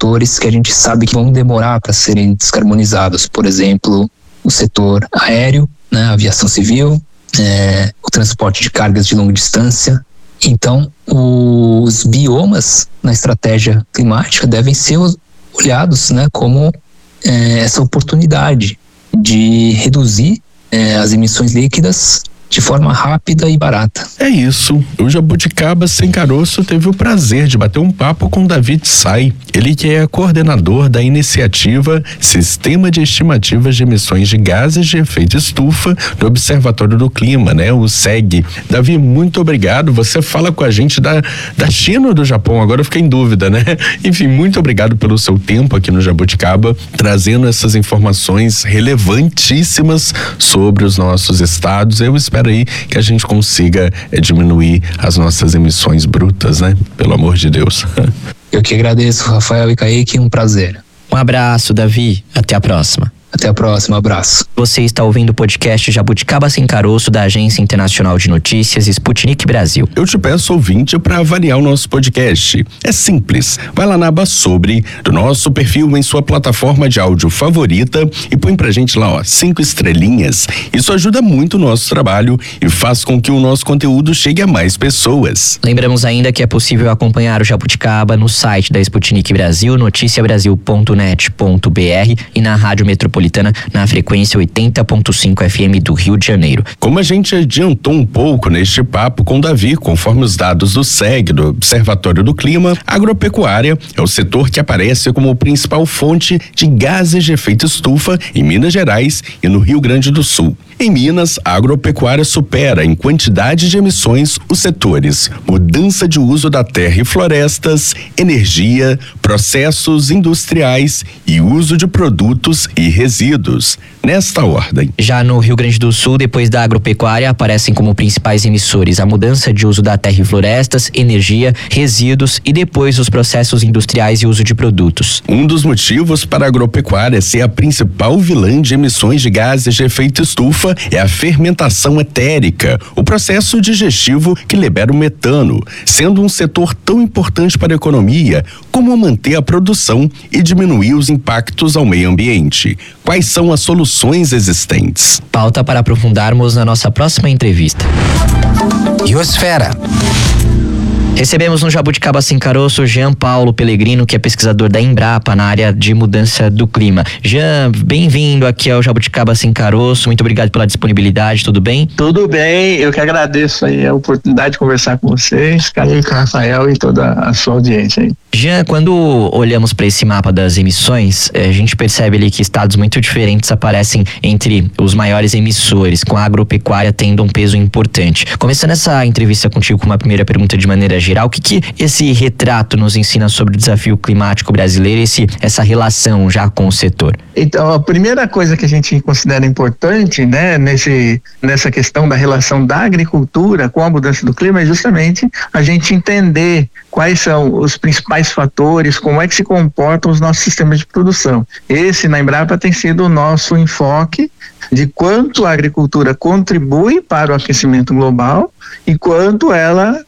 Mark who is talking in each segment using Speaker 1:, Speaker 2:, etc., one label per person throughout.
Speaker 1: setores que a gente sabe que vão demorar para serem descarbonizados, por exemplo, o setor aéreo, né, a aviação civil, o transporte de cargas de longa distância. Então, os biomas na estratégia climática devem ser olhados, né, como essa oportunidade de reduzir as emissões líquidas de forma rápida e barata.
Speaker 2: É isso. O Jabuticaba Sem Caroço teve o prazer de bater um papo com David Tsai. Ele que é coordenador da iniciativa Sistema de Estimativas de Emissões de Gases de Efeito Estufa do Observatório do Clima, né? O SEG. Davi, muito obrigado. Você fala com a gente da China ou do Japão? Agora eu fiquei em dúvida, né? Enfim, muito obrigado pelo seu tempo aqui no Jabuticaba, trazendo essas informações relevantíssimas sobre os nossos estados. Eu espero aí que a gente consiga diminuir as nossas emissões brutas, né? Pelo amor de Deus.
Speaker 1: Eu que agradeço, Rafael e Kaique, um prazer.
Speaker 3: Um abraço, Davi. Até a próxima.
Speaker 1: Até a próxima, abraço.
Speaker 3: Você está ouvindo o podcast Jabuticaba Sem Caroço da Agência Internacional de Notícias Sputnik Brasil.
Speaker 2: Eu te peço, ouvinte, para avaliar o nosso podcast. É simples. Vai lá na aba Sobre do nosso perfil em sua plataforma de áudio favorita e põe pra gente lá, 5 estrelinhas. Isso ajuda muito o nosso trabalho e faz com que o nosso conteúdo chegue a mais pessoas.
Speaker 3: Lembramos ainda que é possível acompanhar o Jabuticaba no site da Sputnik Brasil, noticiabrasil.net.br e na Rádio Metropolitana na frequência 80.5 FM do Rio de Janeiro.
Speaker 2: Como a gente adiantou um pouco neste papo com Davi, conforme os dados do SEG, do Observatório do Clima, a agropecuária é o setor que aparece como principal fonte de gases de efeito estufa em Minas Gerais e no Rio Grande do Sul. Em Minas, a agropecuária supera em quantidade de emissões os setores mudança de uso da terra e florestas, energia, processos industriais e uso de produtos e resíduos. Nesta ordem.
Speaker 3: Já no Rio Grande do Sul, depois da agropecuária, aparecem como principais emissores a mudança de uso da terra e florestas, energia, resíduos e depois os processos industriais e uso de produtos.
Speaker 2: Um dos motivos para a agropecuária ser a principal vilã de emissões de gases de efeito estufa é a fermentação etérica, o processo digestivo que libera o metano, sendo um setor tão importante para a economia como manter a produção e diminuir os impactos ao meio ambiente. Quais são as soluções existentes?
Speaker 3: Pauta para aprofundarmos na nossa próxima entrevista.
Speaker 4: Biosfera.
Speaker 3: Recebemos no Jabuticaba Sem Caroço Jean Paulo Pellegrino, que é pesquisador da Embrapa na área de mudança do clima. Jean, bem-vindo aqui ao Jabuticaba Sem Caroço, muito obrigado pela disponibilidade, tudo bem?
Speaker 5: Tudo bem, eu que agradeço aí a oportunidade de conversar com vocês, Kaique, Rafael e toda a sua audiência aí.
Speaker 3: Jean, quando olhamos para esse mapa das emissões, a gente percebe ali que estados muito diferentes aparecem entre os maiores emissores, com a agropecuária tendo um peso importante. Começando essa entrevista contigo com uma primeira pergunta de maneira geral, o que esse retrato nos ensina sobre o desafio climático brasileiro e essa relação já com o setor?
Speaker 5: Então, a primeira coisa que a gente considera importante, né, nessa questão da relação da agricultura com a mudança do clima é justamente a gente entender quais são os principais fatores, como é que se comportam os nossos sistemas de produção. Esse, na Embrapa, tem sido o nosso enfoque de quanto a agricultura contribui para o aquecimento global e quanto ela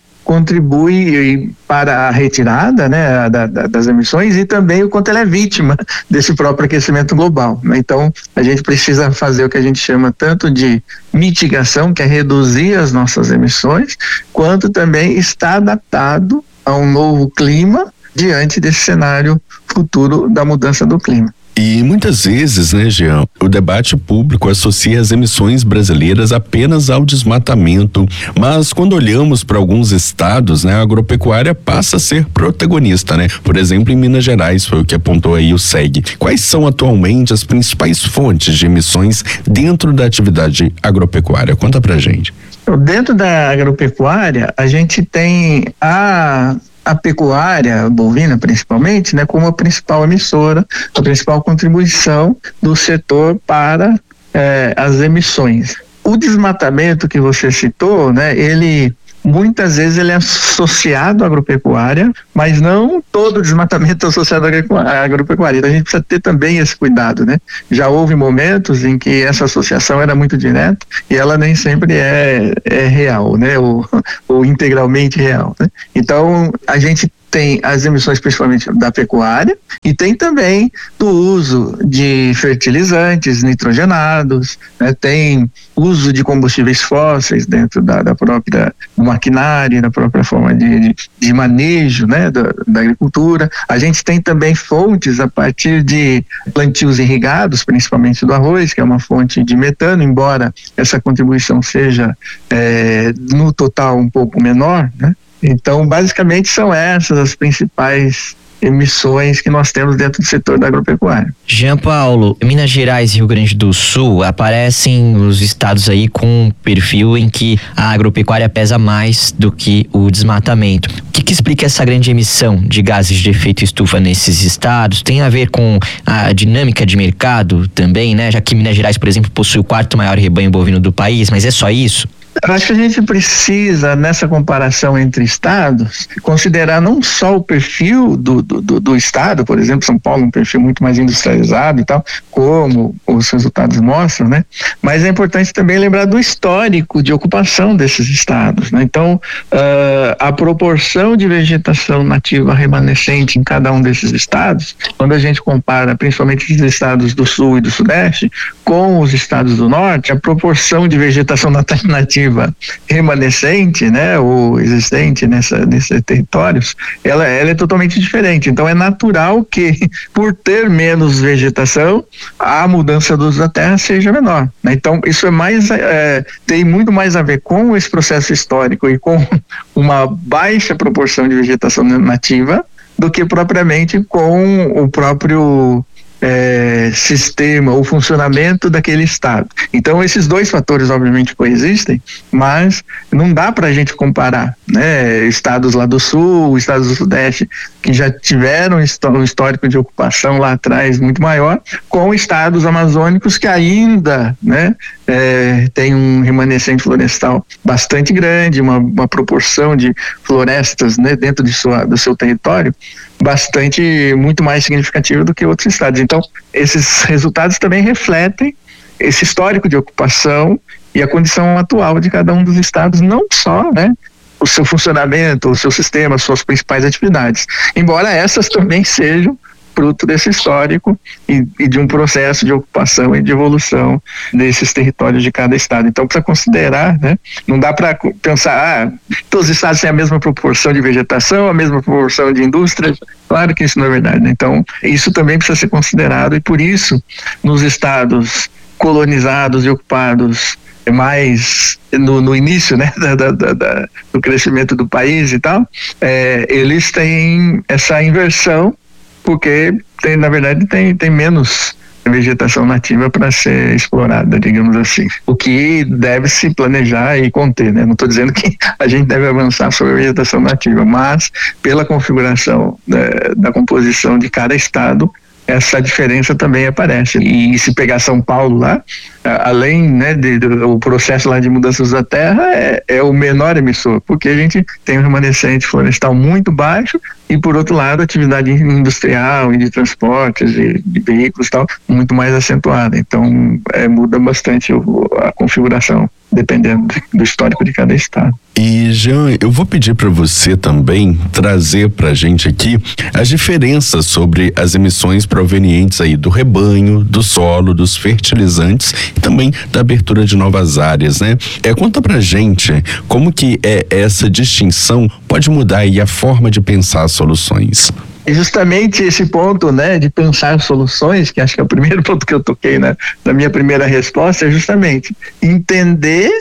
Speaker 5: contribui para a retirada, né, das emissões e também o quanto ela é vítima desse próprio aquecimento global, né? Então, a gente precisa fazer o que a gente chama tanto de mitigação, que é reduzir as nossas emissões, quanto também estar adaptado a um novo clima diante desse cenário futuro da mudança do clima.
Speaker 2: E muitas vezes, né, Jean, o debate público associa as emissões brasileiras apenas ao desmatamento, mas quando olhamos para alguns estados, né, a agropecuária passa a ser protagonista, né? Por exemplo, em Minas Gerais, foi o que apontou aí o SEG. Quais são atualmente as principais fontes de emissões dentro da atividade agropecuária? Conta pra gente.
Speaker 5: Dentro da agropecuária, a gente tem a pecuária bovina, principalmente, né, como a principal emissora, a principal contribuição do setor para as emissões. O desmatamento que você citou, né, muitas vezes ele é associado à agropecuária, mas não todo desmatamento é associado à agropecuária. Então a gente precisa ter também esse cuidado, né? Já houve momentos em que essa associação era muito direta e ela nem sempre é real, né? Ou integralmente real, né? Então a gente tem as emissões principalmente da pecuária e tem também do uso de fertilizantes nitrogenados, né? Tem uso de combustíveis fósseis dentro da própria maquinária, da própria forma de manejo, né? Da agricultura. A gente tem também fontes a partir de plantios irrigados, principalmente do arroz, que é uma fonte de metano, embora essa contribuição seja no total um pouco menor, né? Então, basicamente, são essas as principais emissões que nós temos dentro do setor da agropecuária.
Speaker 3: Jean Paulo, Minas Gerais e Rio Grande do Sul aparecem os estados aí com um perfil em que a agropecuária pesa mais do que o desmatamento. O que explica essa grande emissão de gases de efeito estufa nesses estados? Tem a ver com a dinâmica de mercado também, né? Já que Minas Gerais, por exemplo, possui o 4º maior rebanho bovino do país, mas é só isso?
Speaker 5: Eu acho que a gente precisa, nessa comparação entre estados, considerar não só o perfil do estado, por exemplo, São Paulo um perfil muito mais industrializado e tal, como os resultados mostram, né? Mas é importante também lembrar do histórico de ocupação desses estados, né? Então, a proporção de vegetação nativa remanescente em cada um desses estados, quando a gente compara principalmente os estados do sul e do sudeste com os estados do norte, a proporção de vegetação nativa remanescente, né, ou existente nesses territórios, ela é totalmente diferente. Então é natural que, por ter menos vegetação, a mudança do uso da terra seja menor, né? Então isso tem muito mais a ver com esse processo histórico e com uma baixa proporção de vegetação nativa do que propriamente com o próprio sistema ou funcionamento daquele estado. Então esses dois fatores obviamente coexistem, mas não dá para a gente comparar, né, estados lá do sul, estados do sudeste que já tiveram um histórico de ocupação lá atrás muito maior, com estados amazônicos que ainda, né, tem um remanescente florestal bastante grande, uma proporção de florestas, né, dentro do seu território muito mais significativa do que outros estados. Então, esses resultados também refletem esse histórico de ocupação e a condição atual de cada um dos estados, não só, né, o seu funcionamento, o seu sistema, as suas principais atividades, embora essas também sejam fruto desse histórico e de um processo de ocupação e de evolução desses territórios de cada estado. Então precisa considerar, né? Não dá para pensar, todos os estados têm a mesma proporção de vegetação, a mesma proporção de indústria. Claro que isso não é verdade, né? Então isso também precisa ser considerado e por isso nos estados colonizados e ocupados mais no início, né, do crescimento do país e tal, eles têm essa inversão porque na verdade tem menos vegetação nativa para ser explorada, digamos assim. O que deve se planejar e conter, né? Não estou dizendo que a gente deve avançar sobre a vegetação nativa, mas pela configuração da composição de cada estado, essa diferença também aparece. E se pegar São Paulo lá, além, né, do processo lá de mudanças da terra, é o menor emissor, porque a gente tem um remanescente florestal muito baixo e, por outro lado, a atividade industrial e de transportes e de veículos e tal, muito mais acentuada. Então, muda bastante a configuração, dependendo do histórico de cada estado.
Speaker 2: E, Jean, eu vou pedir para você também trazer para a gente aqui as diferenças sobre as emissões provenientes aí do rebanho, do solo, dos fertilizantes e também da abertura de novas áreas, né? Conta pra gente como que essa distinção pode mudar aí a forma de pensar as soluções.
Speaker 5: Justamente esse ponto, né, de pensar soluções, que acho que é o primeiro ponto que eu toquei na minha primeira resposta, é justamente entender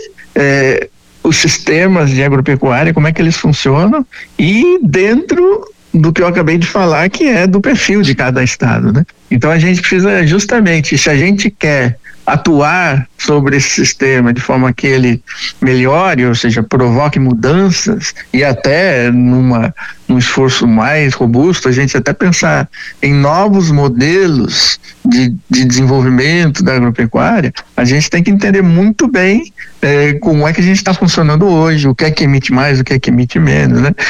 Speaker 5: os sistemas de agropecuária, como é que eles funcionam e dentro do que eu acabei de falar, que é do perfil de cada estado, né? Então a gente precisa justamente, se a gente quer atuar sobre esse sistema de forma que ele melhore, ou seja, provoque mudanças e até num esforço mais robusto, a gente até pensar em novos modelos de desenvolvimento da agropecuária, a gente tem que entender muito bem como é que a gente está funcionando hoje, o que é que emite mais, o que é que emite menos, né?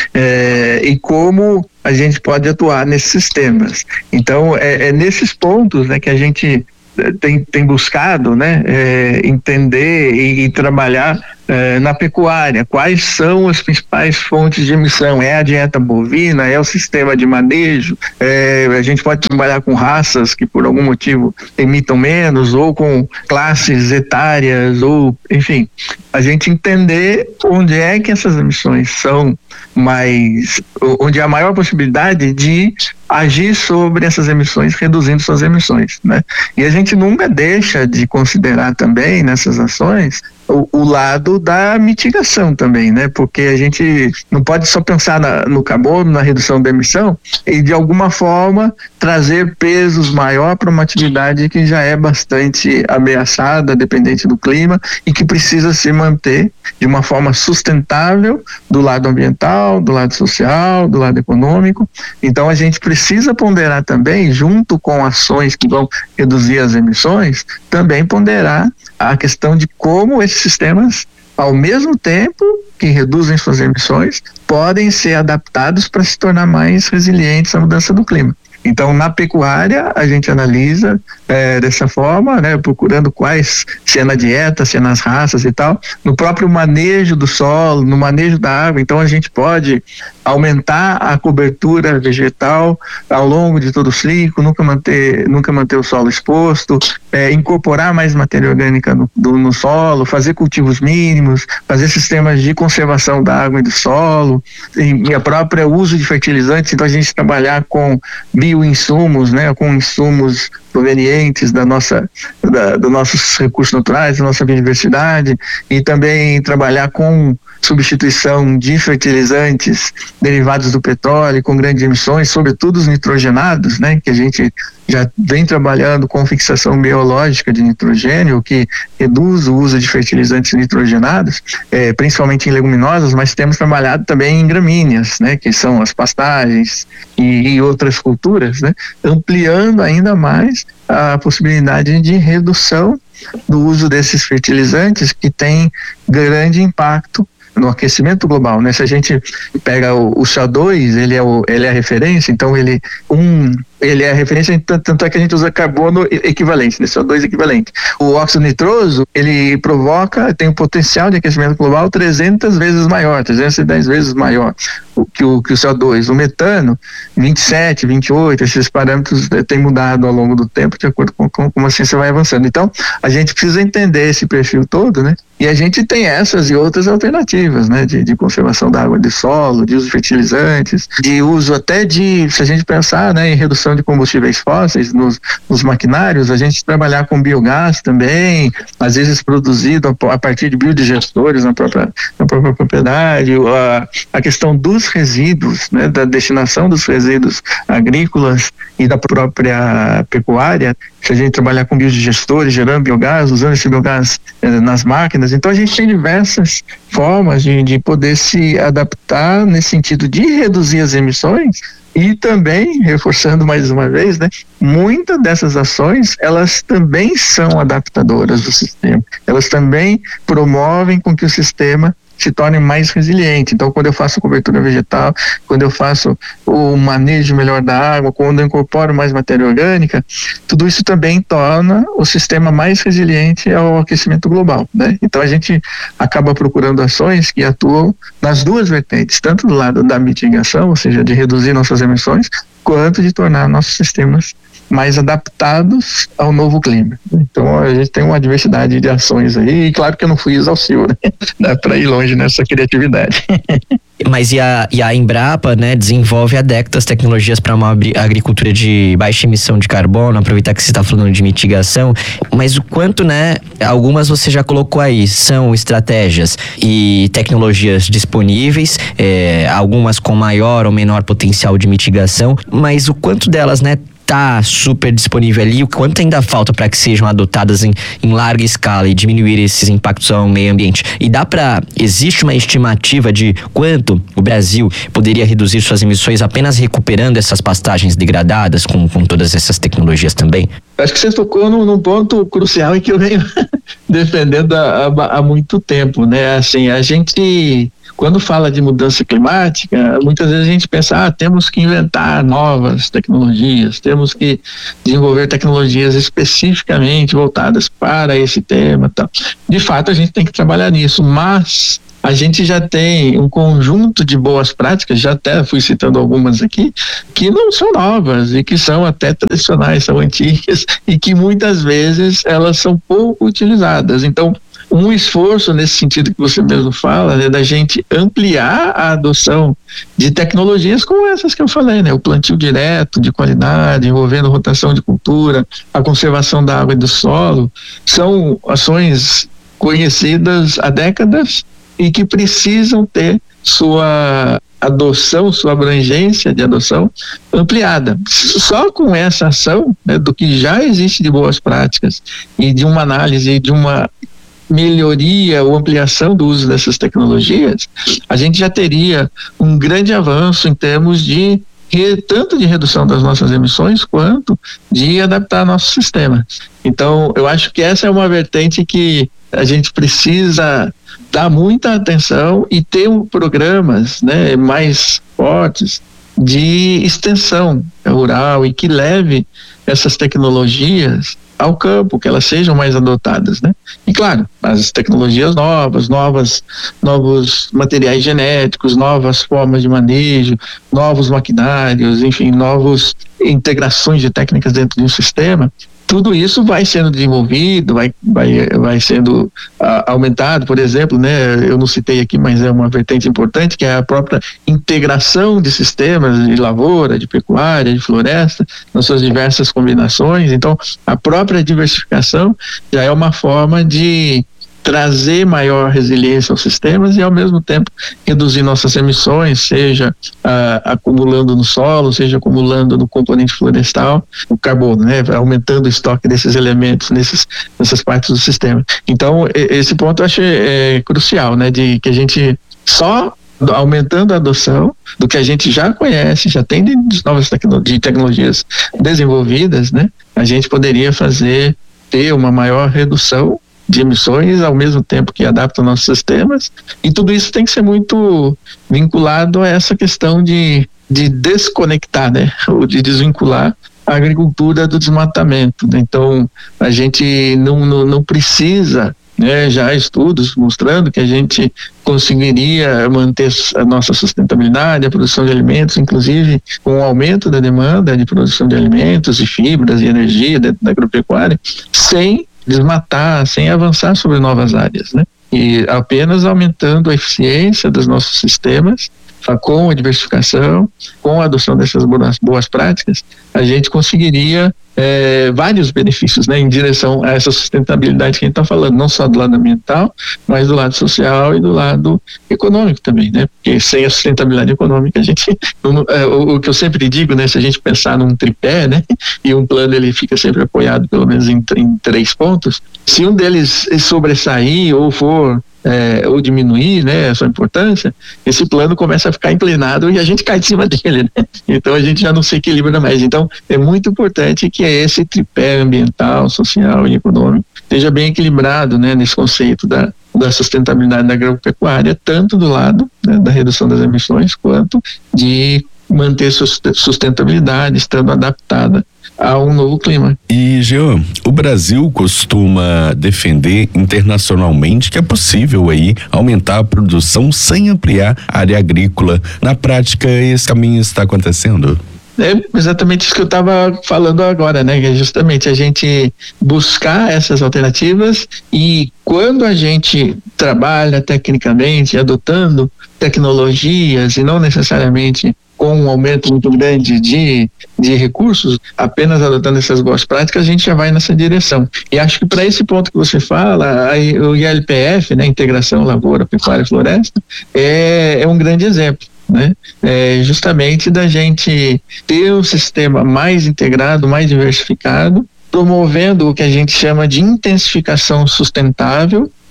Speaker 5: E como a gente pode atuar nesses sistemas. Então, é nesses pontos, né, que a gente tem buscado, né, entender e trabalhar Na pecuária, quais são as principais fontes de emissão? É a dieta bovina? É o sistema de manejo? A gente pode trabalhar com raças que por algum motivo emitam menos, ou com classes etárias, ou enfim, a gente entender onde é que essas emissões são mais, onde há a maior possibilidade de agir sobre essas emissões, reduzindo suas emissões, né? E a gente nunca deixa de considerar também nessas ações o lado da mitigação também, né? Porque a gente não pode só pensar no carbono, na redução da emissão e de alguma forma trazer pesos maior para uma atividade que já é bastante ameaçada, dependente do clima e que precisa se manter de uma forma sustentável do lado ambiental, do lado social, do lado econômico. Então a gente precisa ponderar também, junto com ações que vão reduzir as emissões, também ponderar a questão de como esses sistemas, ao mesmo tempo que reduzem suas emissões, podem ser adaptados para se tornar mais resilientes à mudança do clima. Então, na pecuária, a gente analisa dessa forma, né, procurando se é na dieta, se é nas raças e tal, no próprio manejo do solo, no manejo da água. Então, a gente pode aumentar a cobertura vegetal ao longo de todo o ciclo, nunca manter o solo exposto, incorporar mais matéria orgânica no solo, fazer cultivos mínimos, fazer sistemas de conservação da água e do solo, e a própria uso de fertilizantes. Então, a gente trabalhar com bioinsumos, né, com insumos provenientes dos nossos recursos naturais, da nossa biodiversidade, e também trabalhar com substituição de fertilizantes derivados do petróleo com grandes emissões, sobretudo os nitrogenados, né, que a gente já vem trabalhando com fixação biológica de nitrogênio, que reduz o uso de fertilizantes nitrogenados, principalmente em leguminosas, mas temos trabalhado também em gramíneas, né, que são as pastagens e outras culturas, né, ampliando ainda mais a possibilidade de redução do uso desses fertilizantes que tem grande impacto no aquecimento global, né? Se a gente pega o CO2, ele é a referência, então ele é a referência, tanto é que a gente usa carbono equivalente, né? CO2 equivalente. O óxido nitroso, ele tem um potencial de aquecimento global 300 vezes maior, 310 vezes maior que o CO2. O metano, 27, 28, esses parâmetros têm mudado ao longo do tempo, de acordo com como a ciência vai avançando. Então, a gente precisa entender esse perfil todo, né? E a gente tem essas e outras alternativas, né? De conservação da água de solo, de uso de fertilizantes, de uso até se a gente pensar, né, em redução de combustíveis fósseis nos maquinários, a gente trabalhar com biogás também, às vezes produzido a partir de biodigestores na própria propriedade, a questão dos resíduos, né, da destinação dos resíduos agrícolas e da própria pecuária, se a gente trabalhar com biodigestores, gerando biogás, usando esse biogás nas máquinas. Então a gente tem diversas formas de poder se adaptar nesse sentido de reduzir as emissões. E também, reforçando mais uma vez, né, muitas dessas ações, elas também são adaptadoras do sistema. Elas também promovem com que o sistema se torne mais resiliente. Então, quando eu faço cobertura vegetal, quando eu faço o manejo melhor da água, quando eu incorporo mais matéria orgânica, tudo isso também torna o sistema mais resiliente ao aquecimento global, né? Então, a gente acaba procurando ações que atuam nas duas vertentes, tanto do lado da mitigação, ou seja, de reduzir nossas emissões, quanto de tornar nossos sistemas mais adaptados ao novo clima. Então a gente tem uma diversidade de ações aí, e claro que eu não fui exaustivo, né? Dá para ir longe nessa criatividade.
Speaker 3: Mas e a Embrapa, né, desenvolve há décadas tecnologias para uma agricultura de baixa emissão de carbono, aproveitar que você está falando de mitigação, mas o quanto, né, algumas você já colocou aí, são estratégias e tecnologias disponíveis, algumas com maior ou menor potencial de mitigação, mas o quanto delas, né, tá super disponível ali, o quanto ainda falta para que sejam adotadas em larga escala e diminuir esses impactos ao meio ambiente? E existe uma estimativa de quanto o Brasil poderia reduzir suas emissões apenas recuperando essas pastagens degradadas com todas essas tecnologias também?
Speaker 5: Acho que você tocou num ponto crucial em que eu venho defendendo há muito tempo, né? Assim, quando fala de mudança climática, muitas vezes a gente pensa, temos que inventar novas tecnologias, temos que desenvolver tecnologias especificamente voltadas para esse tema, tal. De fato, a gente tem que trabalhar nisso, mas a gente já tem um conjunto de boas práticas, já até fui citando algumas aqui, que não são novas e que são até tradicionais, são antigas e que muitas vezes elas são pouco utilizadas. Então, um esforço nesse sentido que você mesmo fala, né, da gente ampliar a adoção de tecnologias como essas que eu falei, né, o plantio direto de qualidade, envolvendo rotação de cultura, a conservação da água e do solo, são ações conhecidas há décadas e que precisam ter sua adoção, sua abrangência de adoção ampliada. Só com essa ação, né, do que já existe de boas práticas e de uma análise, de uma melhoria ou ampliação do uso dessas tecnologias, a gente já teria um grande avanço em termos de tanto de redução das nossas emissões quanto de adaptar nosso sistema. Então, eu acho que essa é uma vertente que a gente precisa dar muita atenção e ter programas, né, mais fortes de extensão rural e que leve essas tecnologias ao campo, que elas sejam mais adotadas, né? E claro, as tecnologias novos materiais genéticos, novas formas de manejo, novos maquinários, enfim, novas integrações de técnicas dentro de um sistema. Tudo isso vai sendo desenvolvido, vai sendo aumentado, por exemplo, né? Eu não citei aqui, mas é uma vertente importante, que é a própria integração de sistemas de lavoura, de pecuária, de floresta, nas suas diversas combinações. Então, a própria diversificação já é uma forma de trazer maior resiliência aos sistemas e, ao mesmo tempo, reduzir nossas emissões, seja acumulando no solo, seja acumulando no componente florestal, o carbono, né? Aumentando o estoque desses elementos nessas partes do sistema. Então, esse ponto eu acho crucial, né? De que a gente só aumentando a adoção do que a gente já conhece, já tem de novas tecnologias desenvolvidas, né? A gente poderia ter uma maior redução de emissões, ao mesmo tempo que adapta nossos sistemas, e tudo isso tem que ser muito vinculado a essa questão de desconectar, né, ou de desvincular a agricultura do desmatamento, né? Então, a gente não precisa, né, já há estudos mostrando que a gente conseguiria manter a nossa sustentabilidade, a produção de alimentos, inclusive com o aumento da demanda de produção de alimentos e fibras e energia dentro da agropecuária, sem desmatar, sem avançar sobre novas áreas, né? E apenas aumentando a eficiência dos nossos sistemas, com a diversificação, com a adoção dessas boas práticas, a gente conseguiria vários benefícios, né, em direção a essa sustentabilidade que a gente está falando, não só do lado ambiental, mas do lado social e do lado econômico também, né? Porque sem a sustentabilidade econômica, a gente, o que eu sempre digo, né, se a gente pensar num tripé, né, e um plano ele fica sempre apoiado pelo menos em 3 pontos, se um deles sobressair ou for ou diminuir, né, a sua importância, esse plano começa a ficar inclinado e a gente cai de cima dele, né? Então a gente já não se equilibra mais. Então é muito importante que esse tripé ambiental, social e econômico esteja bem equilibrado, né, nesse conceito da sustentabilidade da agropecuária, tanto do lado, né, da redução das emissões, quanto de manter sustentabilidade, estando adaptada a um novo clima.
Speaker 2: E, Jean, o Brasil costuma defender internacionalmente que é possível aí aumentar a produção sem ampliar a área agrícola. Na prática, esse caminho está acontecendo?
Speaker 5: É exatamente isso que eu estava falando agora, né? Que é justamente a gente buscar essas alternativas, e quando a gente trabalha tecnicamente, adotando tecnologias e não necessariamente com um aumento muito grande de recursos, apenas adotando essas boas práticas, a gente já vai nessa direção. E acho que para esse ponto que você fala, o ILPF, né, Integração Lavoura, Pecuária e Floresta, é um grande exemplo, né? Justamente da gente ter um sistema mais integrado, mais diversificado, promovendo o que a gente chama de intensificação sustentável,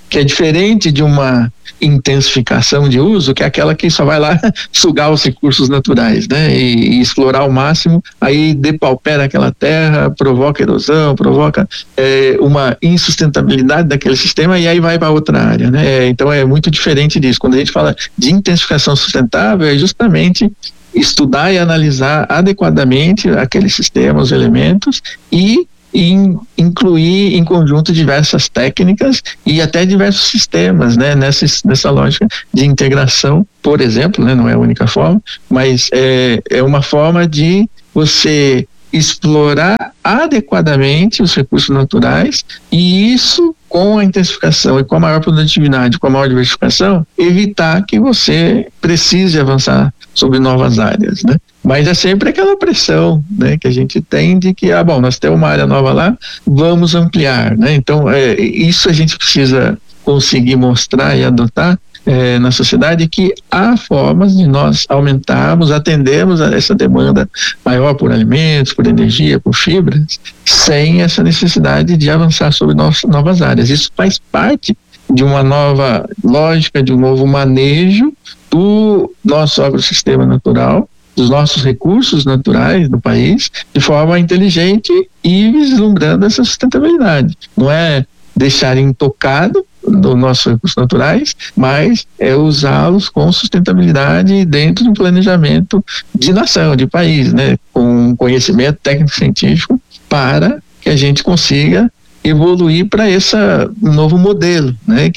Speaker 5: que é diferente de uma intensificação de uso, que é aquela que só vai lá sugar os recursos naturais, né? E explorar ao máximo, aí depaupera aquela terra, provoca erosão, provoca uma insustentabilidade daquele sistema e aí vai para outra área, né? Então é muito diferente disso. Quando a gente fala de intensificação sustentável, é justamente estudar e analisar adequadamente aquele sistema, os elementos e incluir em conjunto diversas técnicas e até diversos sistemas, né, nessa lógica de integração, por exemplo, né, não é a única forma, mas é uma forma de você explorar adequadamente os recursos naturais e isso, com a intensificação e com a maior produtividade, com a maior diversificação, evitar que você precise avançar sobre novas áreas, né? Mas é sempre aquela pressão, né, que a gente tem de que, nós temos uma área nova lá, vamos ampliar, né? Então, isso a gente precisa conseguir mostrar e adotar na sociedade, que há formas de nós aumentarmos, atendermos a essa demanda maior por alimentos, por energia, por fibras, sem essa necessidade de avançar sobre novas áreas. Isso faz parte de uma nova lógica, de um novo manejo do nosso agrossistema natural, dos nossos recursos naturais do país, de forma inteligente e vislumbrando essa sustentabilidade. Não é deixar intocado dos nossos recursos naturais, mas é usá-los com sustentabilidade dentro de um planejamento de nação, de país, né? Com conhecimento técnico-científico para que a gente consiga evoluir para esse novo modelo, né?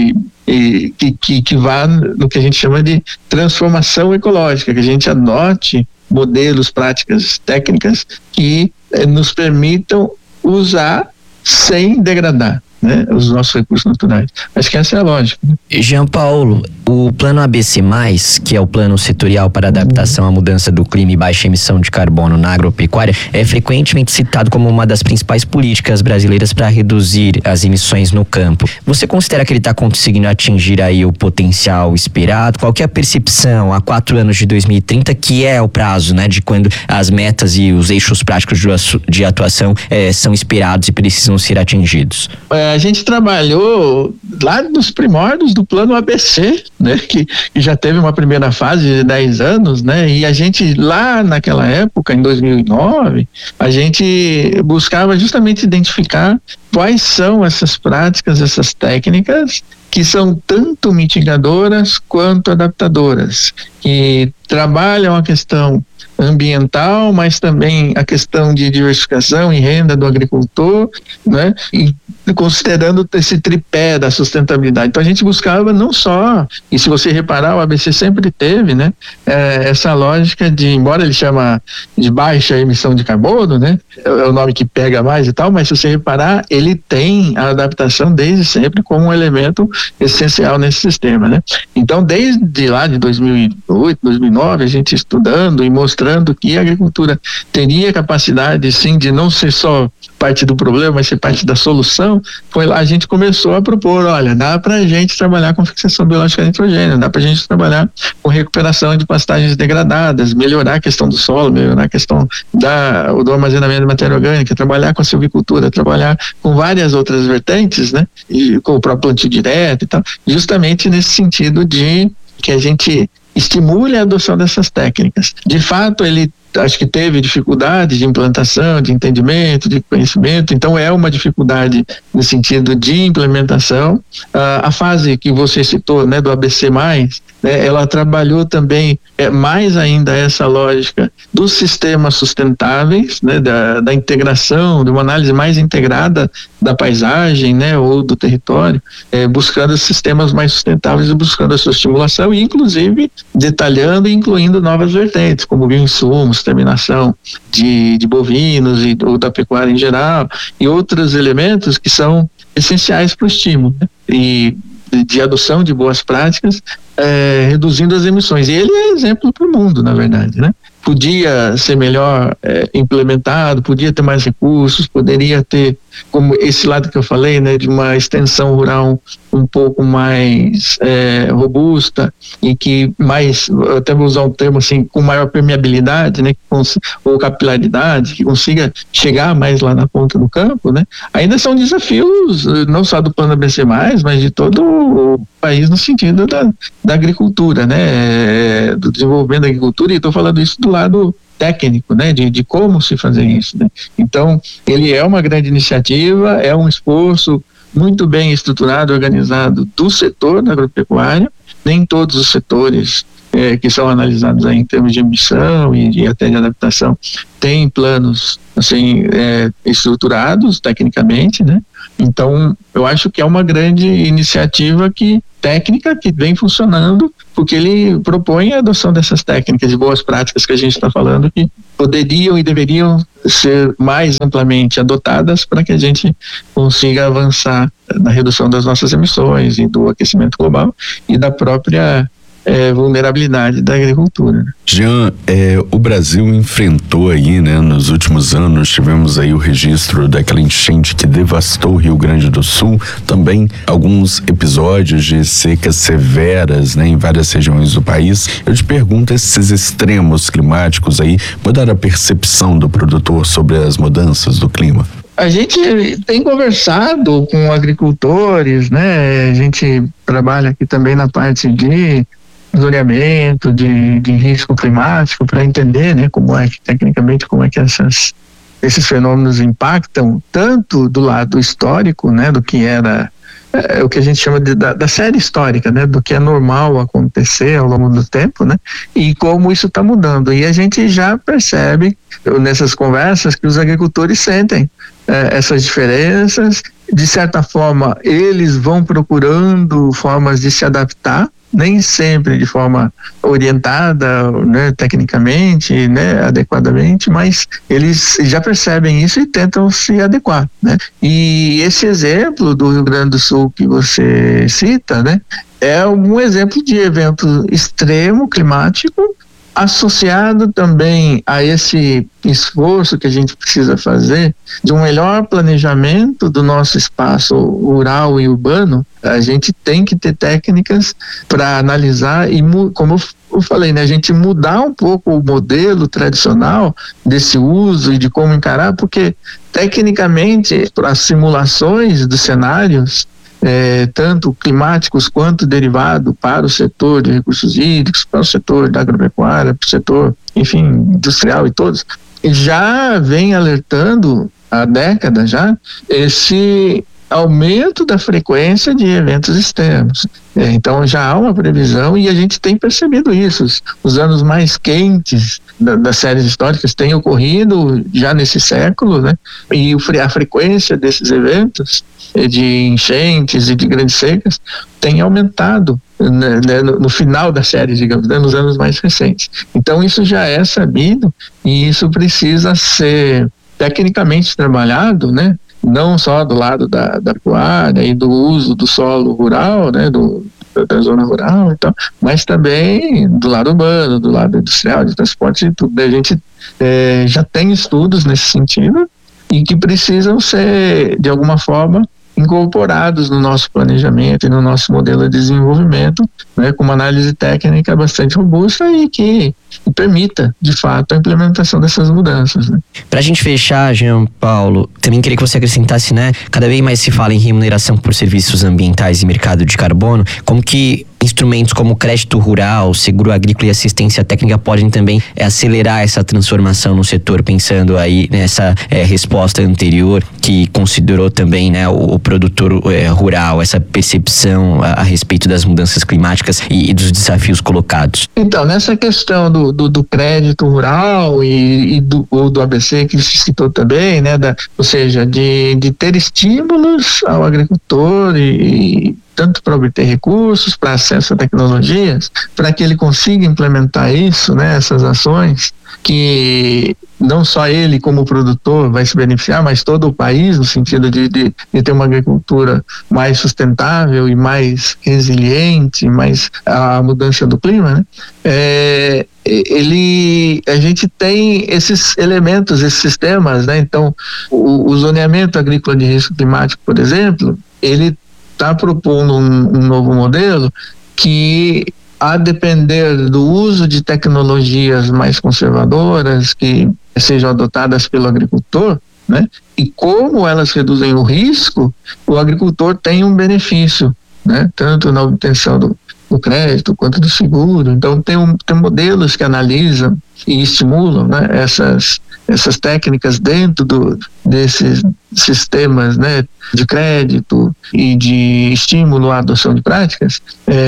Speaker 5: Que vá no que a gente chama de transformação ecológica, que a gente adote modelos, práticas, técnicas que nos permitam usar sem degradar, né, os nossos recursos naturais. Acho que essa é a lógica, né?
Speaker 3: Jean Paulo, o plano ABC+, que é o plano setorial para adaptação à mudança do clima e baixa emissão de carbono na agropecuária, é frequentemente citado como uma das principais políticas brasileiras para reduzir as emissões no campo. Você considera que ele está conseguindo atingir aí o potencial esperado? Qual que é a percepção há 4 anos de 2030, que é o prazo, né, de quando as metas e os eixos práticos de atuação são esperados e precisam ser atingidos?
Speaker 5: A gente trabalhou lá nos primórdios do plano ABC, né, que já teve uma primeira fase de 10 anos, né, e a gente lá naquela época, em 2009, a gente buscava justamente identificar quais são essas práticas, essas técnicas que são tanto mitigadoras quanto adaptadoras, que trabalham a questão ambiental, mas também a questão de diversificação e renda do agricultor, né? E considerando esse tripé da sustentabilidade. Então a gente buscava não só, e se você reparar, o ABC sempre teve, né, essa lógica de, embora ele chama de baixa emissão de carbono, né, é o nome que pega mais e tal, mas se você reparar, ele tem a adaptação desde sempre como um elemento essencial nesse sistema, né? Então desde lá de 2008, 2009, a gente estudando e mostrando que a agricultura teria capacidade sim de não ser só parte do problema, mas ser parte da solução, foi lá a gente começou a propor, olha, dá pra gente trabalhar com fixação biológica de nitrogênio, dá pra gente trabalhar com recuperação de pastagens degradadas, melhorar a questão do solo, melhorar a questão do armazenamento de matéria orgânica, trabalhar com a silvicultura, trabalhar com várias outras vertentes, né, e com o próprio plantio direto e tal, justamente nesse sentido de que a gente estimule a adoção dessas técnicas. De fato, ele acho que teve dificuldade de implantação, de entendimento, de conhecimento, então é uma dificuldade no sentido de implementação. A fase que você citou, né, do ABC+, né, ela trabalhou também mais ainda essa lógica dos sistemas sustentáveis, né, da integração, de uma análise mais integrada da paisagem, né, ou do território, buscando sistemas mais sustentáveis e buscando a sua estimulação e inclusive detalhando e incluindo novas vertentes, como bioinsumos, terminação de bovinos ou da pecuária em geral e outros elementos que são essenciais para o estímulo, né, e de adoção de boas práticas, reduzindo as emissões. E ele é exemplo para o mundo, na verdade, né? podia ser melhor implementado, podia ter mais recursos, poderia ter, como esse lado que eu falei, né, de uma extensão rural um pouco mais robusta e que mais, até vou usar um termo assim, com maior permeabilidade, né, ou capilaridade, que consiga chegar mais lá na ponta do campo, né? Ainda são desafios não só do plano ABC+, mas de todo o país no sentido da agricultura, né, do desenvolvimento da agricultura, e estou falando isso do lado técnico, né, de como se fazer isso, né? Então, ele é uma grande iniciativa, é um esforço muito bem estruturado, organizado do setor da agropecuária. Nem todos os setores que são analisados aí em termos de emissão e até de adaptação têm planos assim estruturados tecnicamente, né? Então, eu acho que é uma grande iniciativa técnica que vem funcionando, porque ele propõe a adoção dessas técnicas e boas práticas que a gente está falando, que poderiam e deveriam ser mais amplamente adotadas para que a gente consiga avançar na redução das nossas emissões e do aquecimento global e da própria vulnerabilidade da agricultura.
Speaker 2: Jean, o Brasil enfrentou aí, né, nos últimos anos, tivemos aí o registro daquela enchente que devastou o Rio Grande do Sul, também alguns episódios de secas severas, né, em várias regiões do país. Eu te pergunto, esses extremos climáticos aí mudaram a percepção do produtor sobre as mudanças do clima?
Speaker 5: A gente tem conversado com agricultores, né? A gente trabalha aqui também na parte de zoneamento, de risco climático, para entender, né, tecnicamente, como é que esses fenômenos impactam, tanto do lado histórico, né, do que era o que a gente chama da série histórica, né, do que é normal acontecer ao longo do tempo, né, e como isso está mudando. E a gente já percebe nessas conversas que os agricultores sentem essas diferenças. De certa forma, eles vão procurando formas de se adaptar, nem sempre de forma orientada, né, tecnicamente, né, adequadamente, mas eles já percebem isso e tentam se adequar, né? E esse exemplo do Rio Grande do Sul que você cita, né, é um exemplo de evento extremo climático, associado também a esse esforço que a gente precisa fazer de um melhor planejamento do nosso espaço rural e urbano. A gente tem que ter técnicas para analisar e, como eu falei, né, a gente mudar um pouco o modelo tradicional desse uso e de como encarar, porque tecnicamente as simulações dos cenários tanto climáticos quanto derivado para o setor de recursos hídricos, para o setor da agropecuária, para o setor, enfim, industrial e todos, já vem alertando há décadas já esse aumento da frequência de eventos extremos. Então já há uma previsão e a gente tem percebido isso. Os anos mais quentes das séries históricas têm ocorrido já nesse século, né? E a frequência desses eventos de enchentes e de grandes secas tem aumentado, né, no final da série, digamos, né, nos anos mais recentes. Então isso já é sabido e isso precisa ser tecnicamente trabalhado, né? Não só do lado da pecuária e do uso do solo rural, né, da zona rural e tal, mas também do lado urbano, do lado industrial, de transporte e tudo. A gente já tem estudos nesse sentido e que precisam ser, de alguma forma, incorporados no nosso planejamento e no nosso modelo de desenvolvimento, né, com uma análise técnica bastante robusta e que permita, de fato, a implementação dessas mudanças, né?
Speaker 3: Pra gente fechar, Jean Paulo, também queria que você acrescentasse, né, cada vez mais se fala em remuneração por serviços ambientais e mercado de carbono, como que instrumentos como crédito rural, seguro agrícola e assistência técnica podem também acelerar essa transformação no setor, pensando aí nessa resposta anterior que considerou também, né, o produtor rural, essa percepção a respeito das mudanças climáticas e dos desafios colocados.
Speaker 5: Então, nessa questão do crédito rural e do ABC que se citou também, né, ou seja, de ter estímulos ao agricultor e tanto para obter recursos, para acesso a tecnologias, para que ele consiga implementar isso, né, essas ações, que não só ele como produtor vai se beneficiar, mas todo o país, no sentido de ter uma agricultura mais sustentável e mais resiliente, mais a mudança do clima, né? A gente tem esses elementos, esses sistemas, né? Então, o zoneamento agrícola de risco climático, por exemplo, ele está propondo um novo modelo que, a depender do uso de tecnologias mais conservadoras que sejam adotadas pelo agricultor, né? E como elas reduzem o risco, o agricultor tem um benefício, né? Tanto na obtenção do crédito quanto do seguro. Então tem modelos que analisam e estimulam, né, essas técnicas dentro desses sistemas, né, de crédito e de estímulo à adoção de práticas,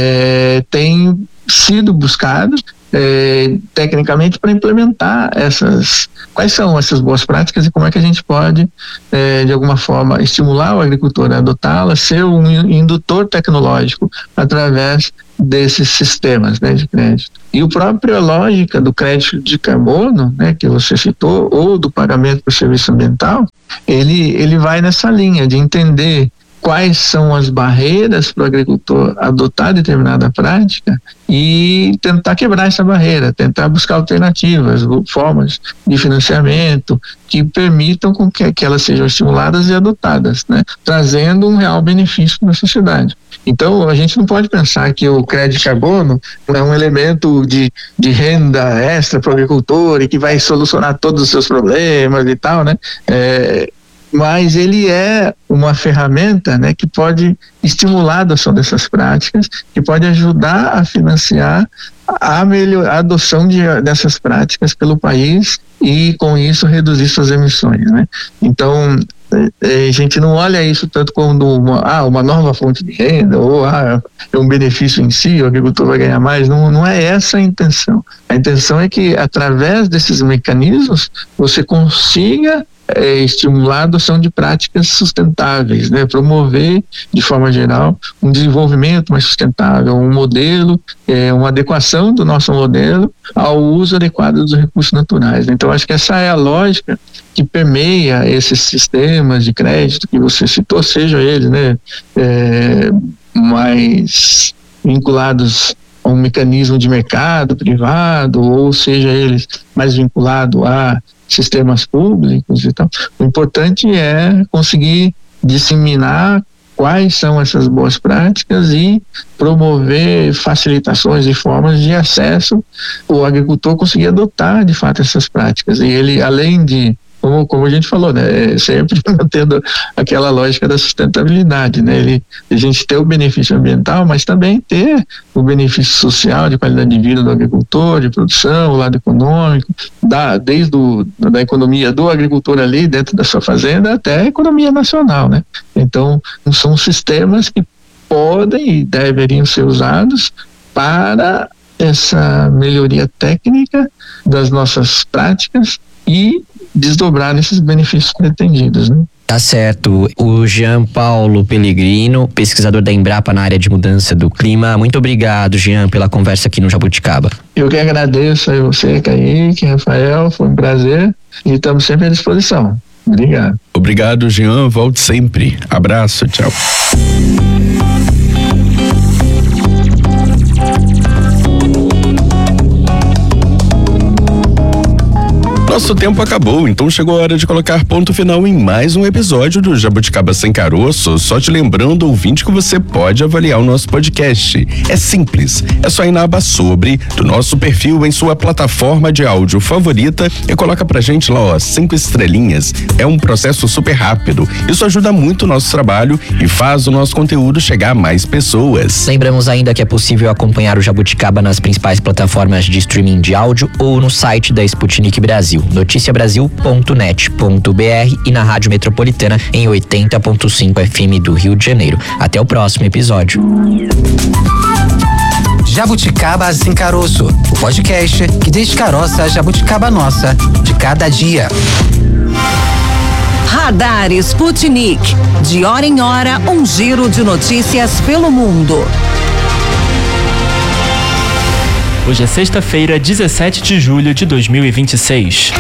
Speaker 5: tem sido buscados tecnicamente para implementar quais são essas boas práticas e como é que a gente pode, de alguma forma, estimular o agricultor a adotá-las, ser um indutor tecnológico através desses sistemas, né, de crédito. E a própria lógica do crédito de carbono, né, que você citou, ou do pagamento por serviço ambiental, ele vai nessa linha de entender quais são as barreiras para o agricultor adotar determinada prática e tentar quebrar essa barreira, tentar buscar alternativas, formas de financiamento que permitam com que elas sejam estimuladas e adotadas, né? Trazendo um real benefício para a sociedade. Então, a gente não pode pensar que o crédito de carbono é um elemento de renda extra para o agricultor e que vai solucionar todos os seus problemas e tal, né? Mas ele é uma ferramenta, né, que pode estimular a adoção dessas práticas, que pode ajudar a financiar a adoção dessas práticas pelo país e, com isso, reduzir suas emissões, né? Então, a gente não olha isso tanto como uma nova fonte de renda ou é um benefício em si, o agricultor vai ganhar mais. Não é essa a intenção. A intenção é que, através desses mecanismos, você consiga estimular a adoção de práticas sustentáveis, né? Promover, de forma geral, um desenvolvimento mais sustentável, um modelo, uma adequação do nosso modelo ao uso adequado dos recursos naturais. Então, acho que essa é a lógica que permeia esses sistemas de crédito que você citou, sejam eles, né, mais vinculados a um mecanismo de mercado privado, ou seja eles mais vinculados a sistemas públicos e tal. O importante é conseguir disseminar quais são essas boas práticas e promover facilitações e formas de acesso o agricultor conseguir adotar de fato essas práticas. E ele, além de, como a gente falou, né, sempre mantendo aquela lógica da sustentabilidade, né, a gente ter o benefício ambiental, mas também ter o benefício social de qualidade de vida do agricultor, de produção, o lado econômico, desde da economia do agricultor ali dentro da sua fazenda até a economia nacional, né? Então, são sistemas que podem e deveriam ser usados para essa melhoria técnica das nossas práticas e desdobrar esses benefícios pretendidos, né?
Speaker 3: Tá certo. O Jean Paulo Pellegrino, pesquisador da Embrapa na área de mudança do clima. Muito obrigado, Jean, pela conversa aqui no Jabuticaba.
Speaker 5: Eu que agradeço a você, Kaique, Rafael, foi um prazer e estamos sempre à disposição. Obrigado.
Speaker 2: Obrigado, Jean. Volte sempre. Abraço, tchau. Nosso tempo acabou, então chegou a hora de colocar ponto final em mais um episódio do Jabuticaba Sem Caroço. Só te lembrando, ouvinte, que você pode avaliar o nosso podcast. É simples, é só ir na aba Sobre do nosso perfil em sua plataforma de áudio favorita e coloca pra gente lá, 5 estrelinhas. É um processo super rápido. Isso ajuda muito o nosso trabalho e faz o nosso conteúdo chegar a mais pessoas.
Speaker 3: Lembramos ainda que é possível acompanhar o Jabuticaba nas principais plataformas de streaming de áudio ou no site da Sputnik Brasil, noticiabrasil.net.br e na Rádio Metropolitana em 80.5 FM do Rio de Janeiro. Até o próximo episódio.
Speaker 4: Jabuticaba Sem Caroço, o podcast que descaroça a jabuticaba nossa de cada dia.
Speaker 6: Radar Sputnik. De hora em hora, um giro de notícias pelo mundo.
Speaker 7: Hoje é sexta-feira, 17 de julho de 2026.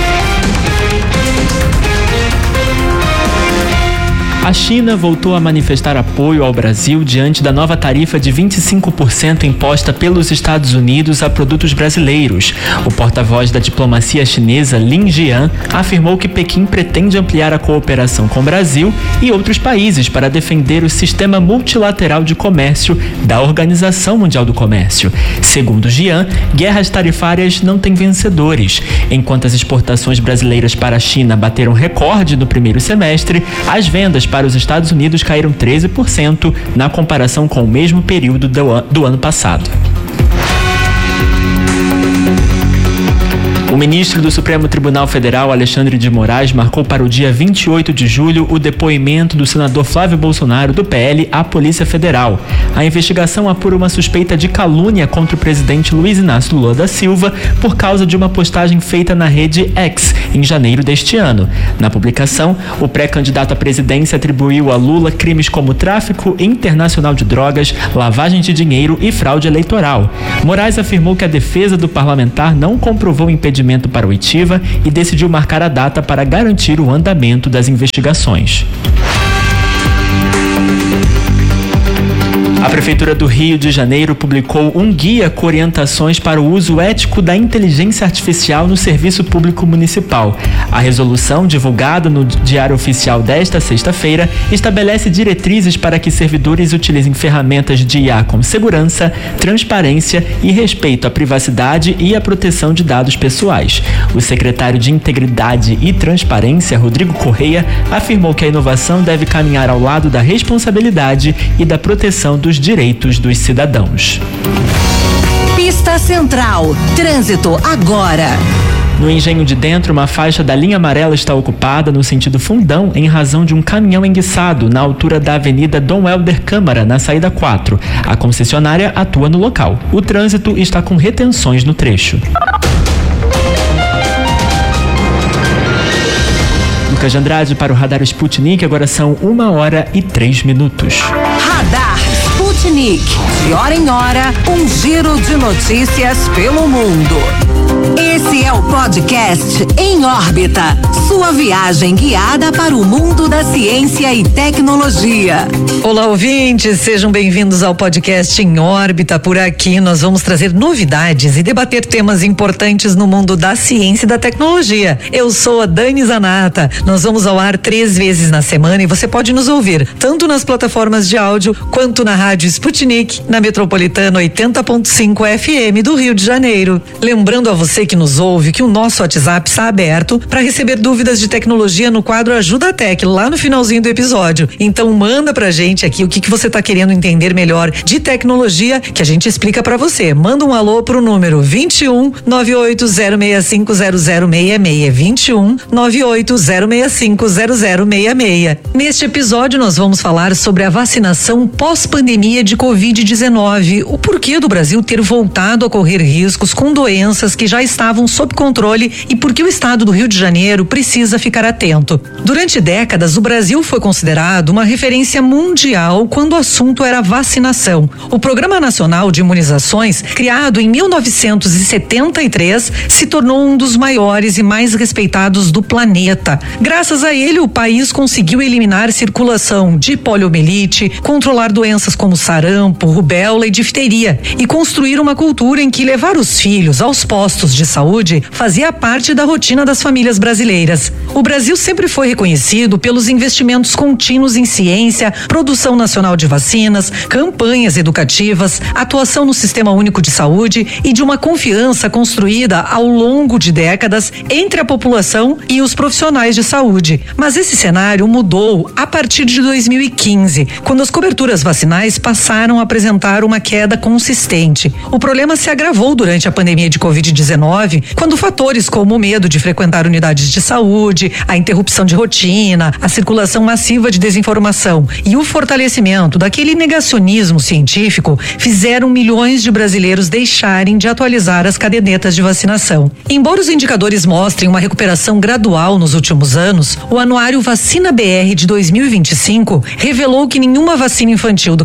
Speaker 7: A China voltou a manifestar apoio ao Brasil diante da nova tarifa de 25% imposta pelos Estados Unidos a produtos brasileiros. O porta-voz da diplomacia chinesa, Lin Jian, afirmou que Pequim pretende ampliar a cooperação com o Brasil e outros países para defender o sistema multilateral de comércio da Organização Mundial do Comércio. Segundo Jian, guerras tarifárias não têm vencedores. Enquanto as exportações brasileiras para a China bateram recorde no primeiro semestre, as vendas para os Estados Unidos caíram 13% na comparação com o mesmo período do ano passado. O ministro do Supremo Tribunal Federal, Alexandre de Moraes, marcou para o dia 28 de julho o depoimento do senador Flávio Bolsonaro, do PL, à Polícia Federal. A investigação apura uma suspeita de calúnia contra o presidente Luiz Inácio Lula da Silva por causa de uma postagem feita na rede X, em janeiro deste ano. Na publicação, o pré-candidato à presidência atribuiu a Lula crimes como tráfico internacional de drogas, lavagem de dinheiro e fraude eleitoral. Moraes afirmou que a defesa do parlamentar não comprovou impedimento para o oitiva e decidiu marcar a data para garantir o andamento das investigações. A Prefeitura do Rio de Janeiro publicou um guia com orientações para o uso ético da inteligência artificial no serviço público municipal. A resolução, divulgada no Diário Oficial desta sexta-feira, estabelece diretrizes para que servidores utilizem ferramentas de IA com segurança, transparência e respeito à privacidade e à proteção de dados pessoais. O secretário de Integridade e Transparência, Rodrigo Correia, afirmou que a inovação deve caminhar ao lado da responsabilidade e da proteção dos direitos dos cidadãos.
Speaker 6: Pista Central. Trânsito agora.
Speaker 7: No Engenho de Dentro, uma faixa da linha amarela está ocupada no sentido Fundão em razão de um caminhão enguiçado na altura da Avenida Dom Helder Câmara, na saída 4. A concessionária atua no local. O trânsito está com retenções no trecho. Lucas de Andrade para o Radar Sputnik, agora são 1h03.
Speaker 6: Radar Sputnik. De hora em hora, um giro de notícias pelo mundo. Esse é o podcast Em Órbita, sua viagem guiada para o mundo da ciência e tecnologia.
Speaker 8: Olá, ouvintes, sejam bem-vindos ao podcast Em Órbita. Por aqui nós vamos trazer novidades e debater temas importantes no mundo da ciência e da tecnologia. Eu sou a Dani Zanata. Nós vamos ao ar 3 vezes na semana e você pode nos ouvir tanto nas plataformas de áudio quanto na Rádio Sputnik, na Metropolitana 80.5 FM do Rio de Janeiro. Lembrando a você que nos ouve que o nosso WhatsApp está aberto para receber dúvidas de tecnologia no quadro Ajuda Tech, lá no finalzinho do episódio. Então manda pra gente aqui o que você tá querendo entender melhor de tecnologia, que a gente explica para você. Manda um alô pro número 21 980650066, 21 980650066. Neste episódio nós vamos falar sobre a vacinação pós-pandemia de Covid-19, o porquê do Brasil ter voltado a correr riscos com doenças que já estavam sob controle e por que o estado do Rio de Janeiro precisa ficar atento. Durante décadas, o Brasil foi considerado uma referência mundial quando o assunto era vacinação. O Programa Nacional de Imunizações, criado em 1973, se tornou um dos maiores e mais respeitados do planeta. Graças a ele, o país conseguiu eliminar circulação de poliomielite, controlar doenças como sarampo, rubéola e difteria e construir uma cultura em que levar os filhos aos postos de saúde fazia parte da rotina das famílias brasileiras. O Brasil sempre foi reconhecido pelos investimentos contínuos em ciência, produção nacional de vacinas, campanhas educativas, atuação no Sistema Único de Saúde e de uma confiança construída ao longo de décadas entre a população e os profissionais de saúde. Mas esse cenário mudou a partir de 2015, quando as coberturas vacinais passaram a apresentar uma queda consistente. O problema se agravou durante a pandemia de Covid-19, quando fatores como o medo de frequentar unidades de saúde, a interrupção de rotina, a circulação massiva de desinformação e o fortalecimento daquele negacionismo científico fizeram milhões de brasileiros deixarem de atualizar as cadernetas de vacinação. Embora os indicadores mostrem uma recuperação gradual nos últimos anos, o anuário Vacina BR de 2025 revelou que nenhuma vacina infantil do calendário